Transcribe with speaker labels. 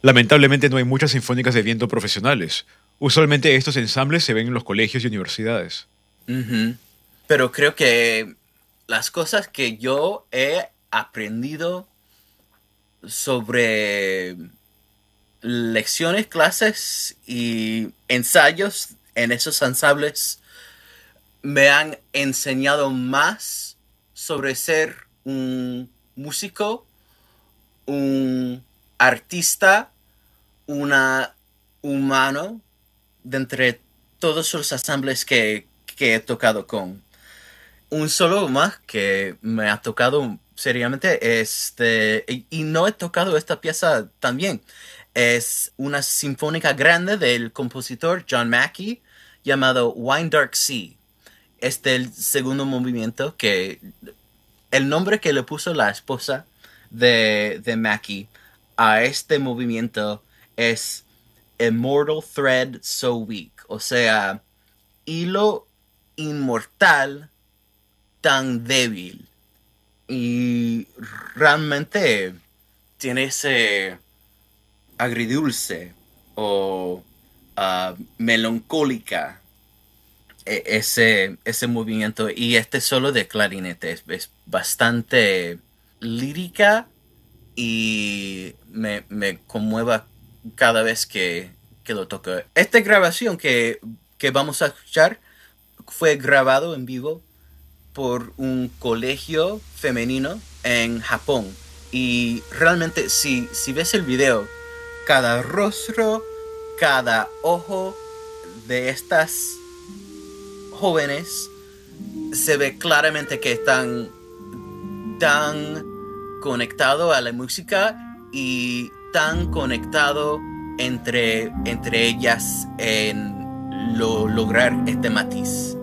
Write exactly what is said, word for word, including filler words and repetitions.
Speaker 1: Lamentablemente no hay muchas sinfónicas de viento profesionales. Usualmente estos ensambles se ven en los colegios y universidades.
Speaker 2: Ujú. Pero creo que las cosas que yo he aprendido sobre lecciones, clases y ensayos en esos ensambles me han enseñado más sobre ser un músico, un artista, una humano de entre todos los ensambles que, que he tocado con. Un solo más que me ha tocado seriamente, este, y, y no he tocado esta pieza también. Es una sinfónica grande del compositor John Mackey llamado Wine Dark Sea. Es del segundo movimiento que el nombre que le puso la esposa de, de Mackey a este movimiento es Immortal Thread So Weak, o sea, hilo inmortal tan débil. Y realmente tiene ese agridulce o uh, melancólica ese, ese movimiento. Y este solo de clarinete es, es bastante lírica y me, me conmueva cada vez que, que lo toco. Esta grabación que, que vamos a escuchar fue grabado en vivo por un colegio femenino en Japón. Y realmente si, si ves el video, cada rostro, cada ojo de estas jóvenes se ve claramente que están tan conectados a la música y tan conectados entre, entre ellas en lo, lograr este matiz.